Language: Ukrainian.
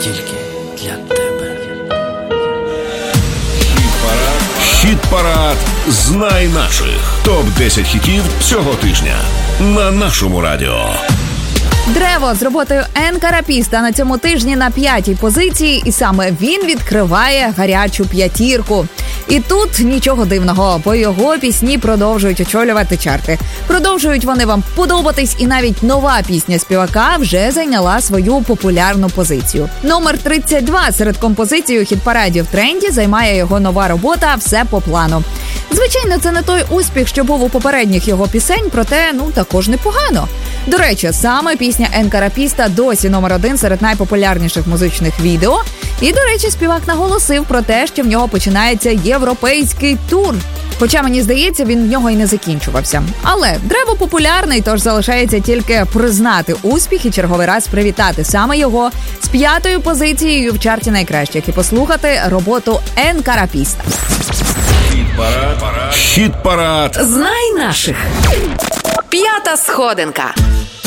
тільки для тебе. Хіт-парад «Знай наших». Топ-10 хітів цього тижня на нашому радіо. Древо з роботою Н-Карапіста на цьому тижні на 5-й позиції, і саме він відкриває гарячу п'ятірку. І тут нічого дивного, бо його пісні продовжують очолювати чарти. Продовжують вони вам подобатись, і навіть нова пісня співака вже зайняла свою популярну позицію. Номер 32 серед композицій у хіт-параді в тренді займає його нова робота «Все по плану». Звичайно, це не той успіх, що був у попередніх його пісень, проте, також непогано. До речі, саме пісня Н-Карапіста досі номер 1 серед найпопулярніших музичних відео. І, до речі, співак наголосив про те, що в нього починається європейський тур. Хоча, мені здається, він в нього і не закінчувався. Але Древо популярний, тож залишається тільки признати успіх і черговий раз привітати саме його з 5-ю позицією в чарті найкращих і послухати роботу Н-Карапіста. Хіт-парад. Знай наших. 5-та сходинка.